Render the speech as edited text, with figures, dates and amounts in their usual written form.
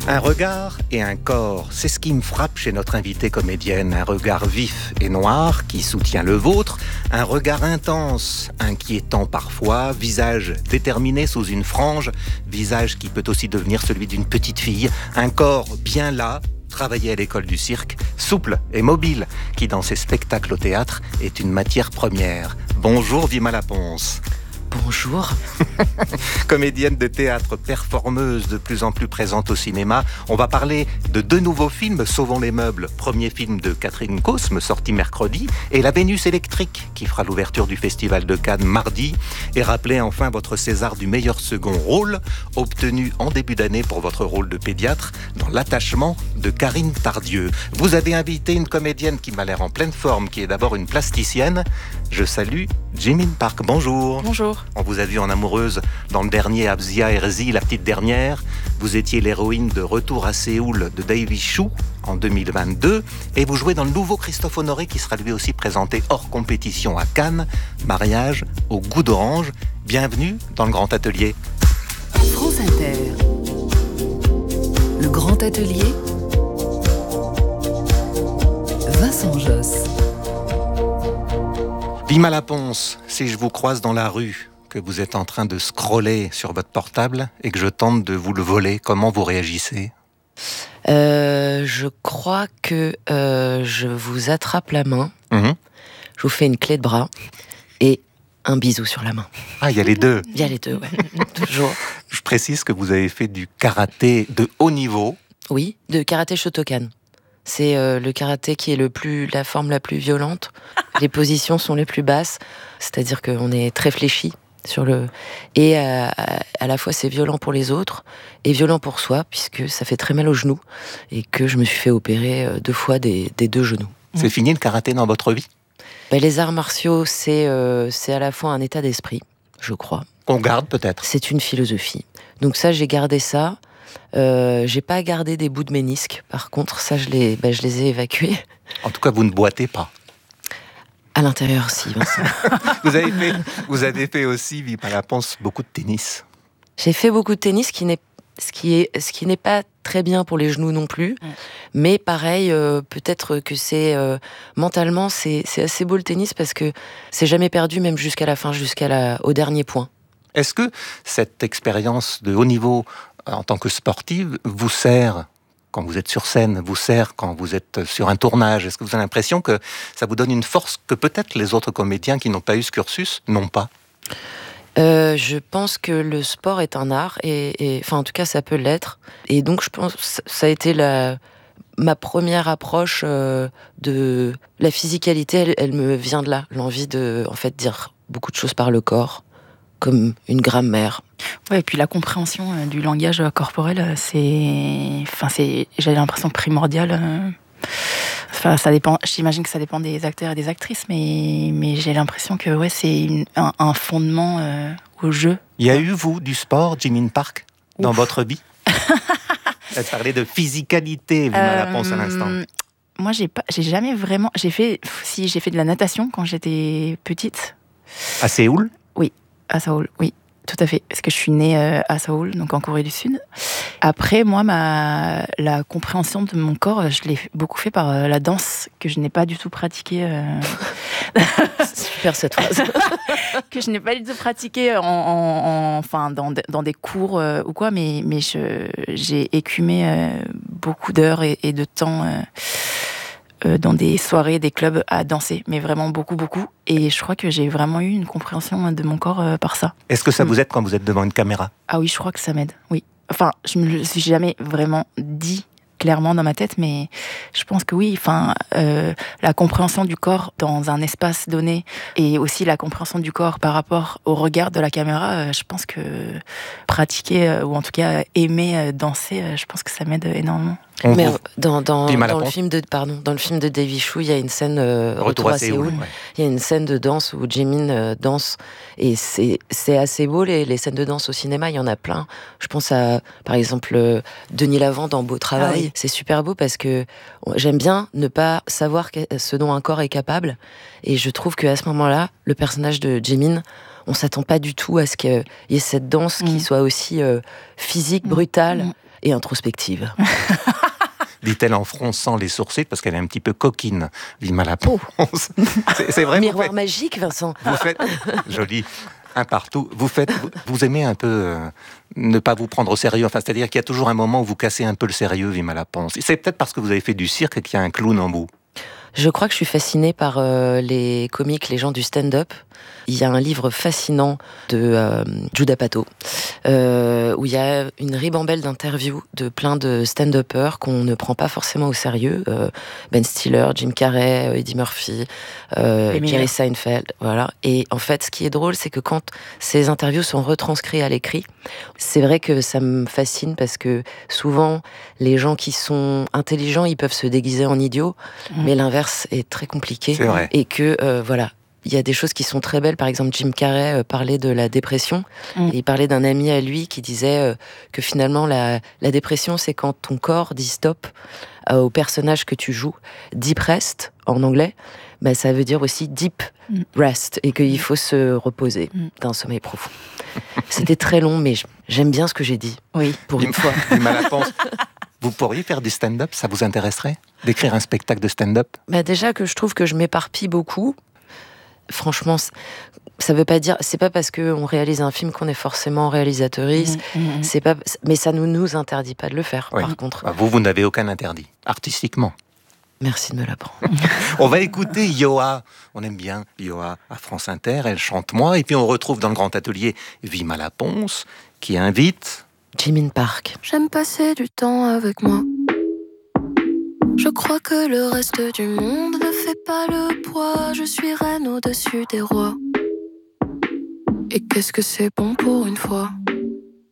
Un regard et un corps, c'est ce qui me frappe chez notre invitée comédienne. Un regard vif et noir qui soutient le vôtre, un regard intense, inquiétant parfois, visage déterminé sous une frange, visage qui peut aussi devenir celui d'une petite fille, un corps bien là, travaillé à l'école du cirque, souple et mobile, qui dans ses spectacles au théâtre est une matière première. Bonjour Vima Laponce. Bonjour. Comédienne de théâtre, performeuse de plus en plus présente au cinéma. On va parler de 2 nouveaux films, Sauvons les meubles, premier film de Catherine Cosme, sorti mercredi, et La Vénus électrique, qui fera l'ouverture du Festival de Cannes mardi, et rappelez enfin votre César du meilleur second rôle, obtenu en début d'année pour votre rôle de pédiatre dans L'attachement de Karine Tardieu. Vous avez invité une comédienne qui m'a l'air en pleine forme, qui est d'abord une plasticienne. Je salue Jimin Park. Bonjour. Bonjour. On vous a vu en amoureuse dans le dernier Abzia Herzi, la petite dernière. Vous étiez l'héroïne de Retour à Séoul de Davy Chou en 2022. Et vous jouez dans le nouveau Christophe Honoré qui sera lui aussi présenté hors compétition à Cannes. Mariage au goût d'orange. Bienvenue dans le Grand Atelier. France Inter. Le Grand Atelier. Vincent Josse. Vima Laponce, si je vous croise dans la rue, que vous êtes en train de scroller sur votre portable et que je tente de vous le voler, comment vous réagissez ? Je crois que je vous attrape la main, je vous fais une clé de bras et un bisou sur la main. Ah, il y a les deux. Il y a les deux, ouais. Toujours. Je précise que vous avez fait du karaté de haut niveau. Oui, de karaté Shotokan. C'est le karaté qui est la forme la plus violente. Les positions sont les plus basses, c'est-à-dire qu'on est très fléchi sur le... Et à la fois c'est violent pour les autres et violent pour soi, puisque ça fait très mal aux genoux et que je me suis fait opérer 2 fois des 2 genoux. C'est fini le karaté dans votre vie ? Les arts martiaux, c'est à la fois un état d'esprit, je crois. Qu'on garde peut-être ? C'est une philosophie. Donc ça, j'ai gardé ça. J'ai pas gardé des bouts de ménisque. Par contre, ça, je les ai évacués. En tout cas, vous ne boitez pas. À l'intérieur aussi, Vincent. Vous avez fait aussi, Vima Laponce, beaucoup de tennis. J'ai fait beaucoup de tennis, ce qui n'est pas très bien pour les genoux non plus. Mais pareil, peut-être que c'est mentalement, c'est assez beau le tennis parce que c'est jamais perdu, même jusqu'à la fin, au dernier point. Est-ce que cette expérience de haut niveau en tant que sportive vous sert quand vous êtes sur scène, vous sert quand vous êtes sur un tournage ? Est-ce que vous avez l'impression que ça vous donne une force que peut-être les autres comédiens qui n'ont pas eu ce cursus n'ont pas ? Je pense que le sport est un art, et en tout cas ça peut l'être. Et donc je pense que ça a été ma première approche de la physicalité, elle me vient de là, l'envie de en fait dire beaucoup de choses par le corps, comme une grammaire. Ouais, et puis la compréhension du langage corporel, j'ai l'impression primordial. Ça dépend. J'imagine que ça dépend des acteurs et des actrices, mais j'ai l'impression que c'est un fondement au jeu. Il y a eu, vous, du sport, Jimin Park, dans votre vie ? Vous avez parlé de physicalité, Vima Laponce, à l'instant. Moi, j'ai jamais vraiment... J'ai fait de la natation quand j'étais petite. À Séoul ? Oui, à Séoul, oui. Tout à fait, parce que je suis née à Séoul, donc en Corée du Sud. Après, moi, la compréhension de mon corps, je l'ai beaucoup fait par la danse, que je n'ai pas du tout pratiquée. C'est super cette phrase. Que je n'ai pas du tout pratiquée dans des cours ou quoi, mais j'ai écumé beaucoup d'heures et de temps dans des soirées, des clubs à danser, mais vraiment beaucoup, beaucoup. Et je crois que j'ai vraiment eu une compréhension de mon corps par ça. Est-ce que ça vous aide quand vous êtes devant une caméra ? Ah oui, je crois que ça m'aide, oui. Enfin, je me le suis jamais vraiment dit clairement dans ma tête, mais je pense que oui. La compréhension du corps dans un espace donné et aussi la compréhension du corps par rapport au regard de la caméra, je pense que pratiquer ou en tout cas aimer danser, je pense que ça m'aide énormément. Mais dans le film de Davy Chou, il y a une scène Retour à Séoul. Ouais. Il y a une scène de danse où Jimin danse, et c'est assez beau les scènes de danse au cinéma. Il y en a plein. Je pense à par exemple Denis Lavant dans Beau Travail. Ah oui. C'est super beau parce que j'aime bien ne pas savoir ce dont un corps est capable, et je trouve qu'à ce moment-là, le personnage de Jimin, on s'attend pas du tout à ce qu'il y ait cette danse qui soit aussi physique, brutale. et introspective. Dit-elle en fronçant les sourcils parce qu'elle est un petit peu coquine, Vima Laponce. C'est vrai. Miroir magique, Vincent. Vous faites joli. Un partout. Vous aimez un peu ne pas vous prendre au sérieux. Enfin, c'est-à-dire qu'il y a toujours un moment où vous cassez un peu le sérieux, Vima Laponce. C'est peut-être parce que vous avez fait du cirque et qu'il y a un clown en vous. Je crois que je suis fascinée par les comiques, les gens du stand-up. Il y a un livre fascinant de Judd Apatow, où il y a une ribambelle d'interviews de plein de stand-uppers qu'on ne prend pas forcément au sérieux. Ben Stiller, Jim Carrey, Eddie Murphy, Jerry Seinfeld, voilà. Et en fait, ce qui est drôle, c'est que quand ces interviews sont retranscrites à l'écrit, c'est vrai que ça me fascine parce que souvent, les gens qui sont intelligents, ils peuvent se déguiser en idiots, mais l'inverse est très compliqué. C'est vrai. Et que, voilà. Il y a des choses qui sont très belles. Par exemple, Jim Carrey parlait de la dépression. Et il parlait d'un ami à lui qui disait que finalement, la dépression, c'est quand ton corps dit stop au personnage que tu joues. Deep rest, en anglais, bah, ça veut dire aussi deep rest. Et qu'il faut se reposer d'un sommeil profond. C'était très long, mais j'aime bien ce que j'ai dit. Oui. Pour une fois. Vous pourriez faire du stand-up, ça vous intéresserait ? D'écrire un spectacle de stand-up ? Bah déjà que je trouve que je m'éparpille beaucoup. Franchement, ça veut pas dire, c'est pas parce qu'on réalise un film qu'on est forcément réalisatrice, c'est pas, mais ça ne nous interdit pas de le faire, par contre. Vous n'avez aucun interdit, artistiquement. Merci de me l'apprendre. On va écouter Yoa. On aime bien Yoa à France Inter, elle chante Moi. Et puis on retrouve dans le grand atelier Vima Laponce, qui invite Jimin Park. J'aime passer du temps avec moi. Je crois que le reste du monde ne fait pas le poids. Je suis reine au-dessus des rois. Et qu'est-ce que c'est bon pour une fois.